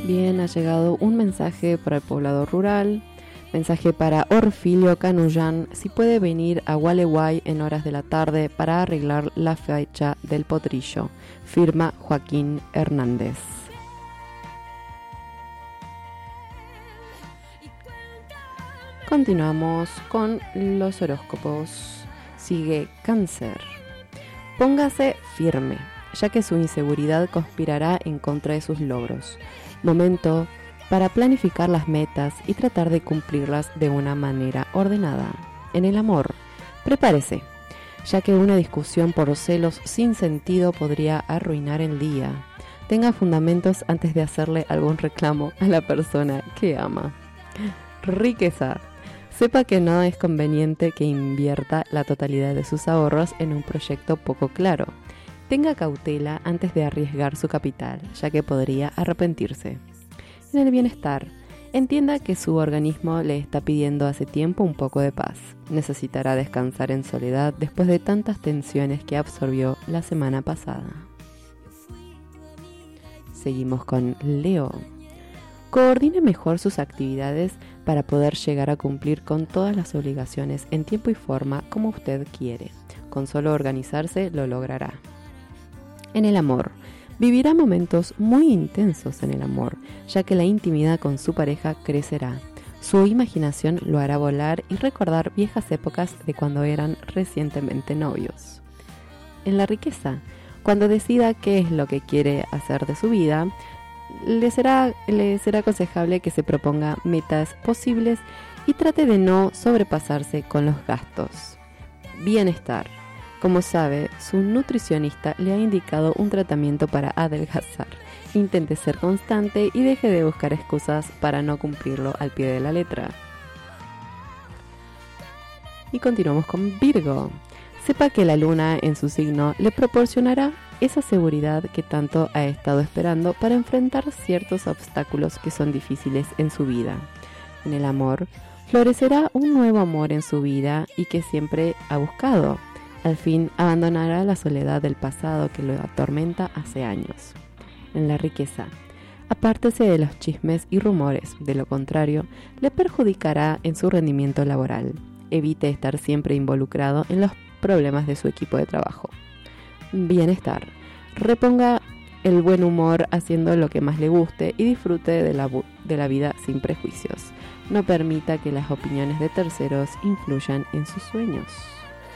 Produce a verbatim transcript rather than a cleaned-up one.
Bien, ha llegado un mensaje para el poblado rural. Mensaje para Orfilio Canullán, si puede venir a Gualeguay en horas de la tarde para arreglar la fecha del potrillo. Firma Joaquín Hernández. Continuamos con los horóscopos. Sigue Cáncer. Póngase firme, ya que su inseguridad conspirará en contra de sus logros. Momento para planificar las metas y tratar de cumplirlas de una manera ordenada. En el amor, prepárese, ya que una discusión por celos sin sentido podría arruinar el día. Tenga fundamentos antes de hacerle algún reclamo a la persona que ama. Riqueza. Sepa que no es conveniente que invierta la totalidad de sus ahorros en un proyecto poco claro. Tenga cautela antes de arriesgar su capital, ya que podría arrepentirse. En el bienestar, entienda que su organismo le está pidiendo hace tiempo un poco de paz. Necesitará descansar en soledad después de tantas tensiones que absorbió la semana pasada. Seguimos con Leo. Coordine mejor sus actividades para poder llegar a cumplir con todas las obligaciones en tiempo y forma como usted quiere. Con solo organizarse lo logrará. En el amor, vivirá momentos muy intensos en el amor, ya que la intimidad con su pareja crecerá. Su imaginación lo hará volar y recordar viejas épocas de cuando eran recientemente novios. En la riqueza, cuando decida qué es lo que quiere hacer de su vida, le será, le será aconsejable que se proponga metas posibles y trate de no sobrepasarse con los gastos. Bienestar. Como sabe, su nutricionista le ha indicado un tratamiento para adelgazar. Intente ser constante y deje de buscar excusas para no cumplirlo al pie de la letra. Y continuamos con Virgo. Sepa que la luna en su signo le proporcionará esa seguridad que tanto ha estado esperando para enfrentar ciertos obstáculos que son difíciles en su vida. En el amor, florecerá un nuevo amor en su vida y que siempre ha buscado. Al fin abandonará la soledad del pasado que lo atormenta hace años. En la riqueza, apártese de los chismes y rumores, de lo contrario, le perjudicará en su rendimiento laboral. Evite estar siempre involucrado en los problemas de su equipo de trabajo. Bienestar. Reponga el buen humor haciendo lo que más le guste y disfrute de la, de la vida sin prejuicios. No permita que las opiniones de terceros influyan en sus sueños.